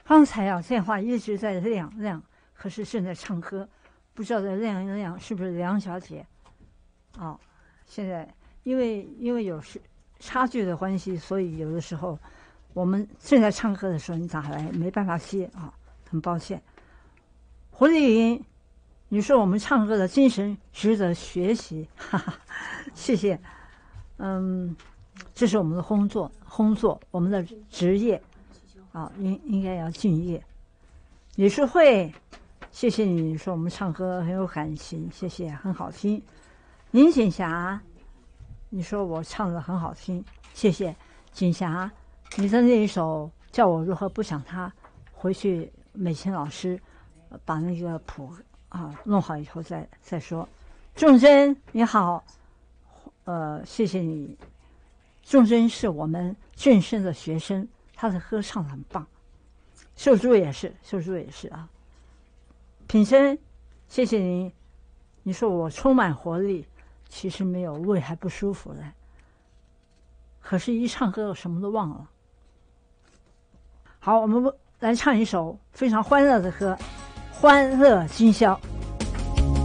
刚才啊，电话一直在亮，可是正在唱歌，不知道在亮是不是梁小姐？哦，现在因为有差距的关系，所以有的时候我们正在唱歌的时候你打来没办法接啊，很抱歉。胡丽云，你说我们唱歌的精神值得学习，哈哈，谢谢。这是我们的工作，我们的职业啊，应该要敬业。李淑慧，谢谢你说我们唱歌很有感情，谢谢，很好听。林锦霞，你说我唱的很好听，谢谢。锦霞，你的那一首叫我如何不想他，回去美琴老师把那个谱啊弄好以后再说。仲珍你好，谢谢你。仲珍是我们正声的学生，他的歌唱得很棒。秀珠也是啊。品生，谢谢您。你说我充满活力，其实没有，胃还不舒服的。可是，一唱歌我什么都忘了。好，我们来唱一首非常欢乐的歌，《欢乐今宵》。